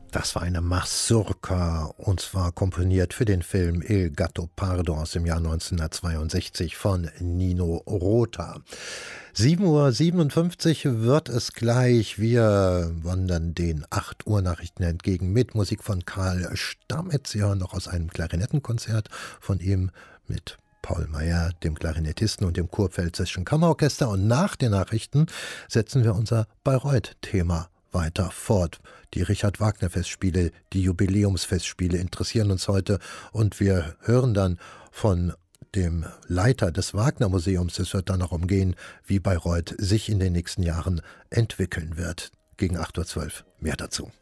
Das war eine Mazurka, und zwar komponiert für den Film Il Gattopardo aus dem Jahr 1962 von Nino Rota. 7:57 Uhr wird es gleich. Wir wandern den 8 Uhr Nachrichten entgegen mit Musik von Karl Stamets. Sie hören noch aus einem Klarinettenkonzert von ihm mit Paul Meyer, dem Klarinettisten und dem Kurpfälzischen Kammerorchester. Und nach den Nachrichten setzen wir unser Bayreuth-Thema weiter fort. Die Richard-Wagner-Festspiele, die Jubiläumsfestspiele interessieren uns heute, und wir hören dann von dem Leiter des Wagner-Museums. Es wird dann darum gehen, wie Bayreuth sich in den nächsten Jahren entwickeln wird. Gegen 8:12 Uhr mehr dazu.